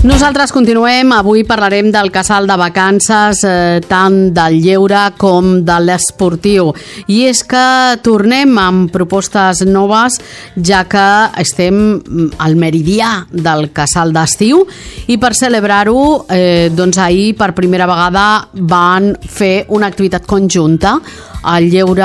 Nosaltres continuem, avui parlarem del casal de vacances, tant del lleure com de l'esportiu. I és que tornem amb propostes noves, ja que estem al meridià del casal d'estiu, i per celebrar-ho, doncs ahir per primera vegada van fer una activitat conjunta, el lleure,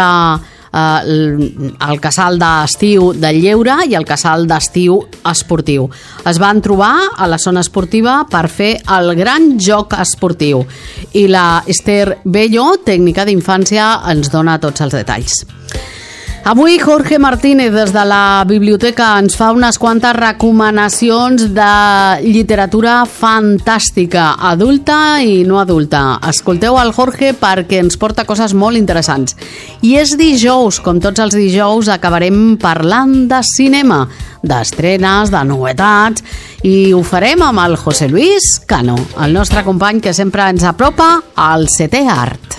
el casal d'estiu del lleure i el casal d'estiu esportiu. Es van trobar a la zona esportiva per fer el gran joc esportiu i la Esther Bello, tècnica d'infància, ens dona tots els detalls. Avui Jorge Martínez des de la biblioteca ens fa unes quantes recomanacions de literatura fantàstica, adulta i no adulta. Escolteu el Jorge perquè ens porta coses molt interessants. I és dijous, com tots els dijous, acabarem parlant de cinema, d'estrenes, de novetats, i ho farem amb el José Luis Cano, el nostre company que sempre ens apropa al setè art.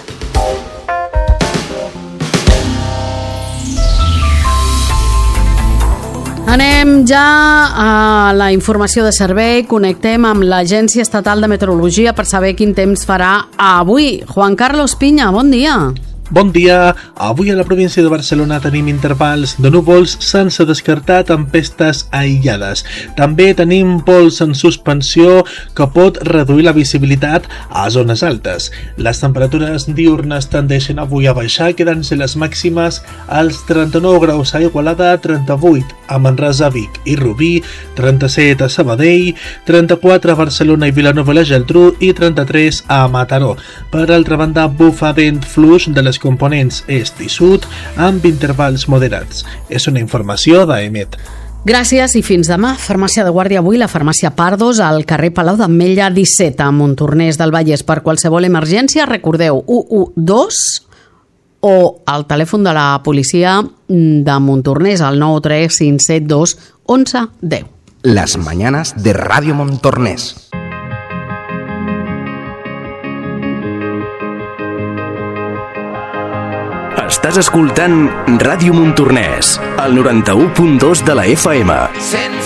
Anem ja a la informació de servei, connectem amb l'Agència Estatal de Meteorologia per saber quin temps farà avui. Juan Carlos Piña, bon dia. Bon dia. Avui a la província de Barcelona tenim intervals de núvols sense descartar tempestes aïllades. També tenim pols en suspensió que pot reduir la visibilitat a zones altes. Les temperatures diurnes tendeixen avui a baixar, quedant-se les màximes als 39 graus a Igualada, 38 a Manresa, Vic i Rubí, 37 a Sabadell, 34 a Barcelona i Vilanova i la Geltrú i 33 a Mataró. Per altra banda, bufa vent fluix de les components est i sud amb intervals moderats. És una informació d'EMET. Gràcies i fins demà. Farmàcia de guàrdia avui, la farmàcia Pardos, al carrer Palau d'Ametlla 17, a Montornès del Vallès. Per qualsevol emergència, recordeu 112 o el telèfon de la policia de Montornès, al 93 572 1110. Las mañanas de Radio Montornès. Estàs escoltant Ràdio Montornès, al 91.2 de la FM.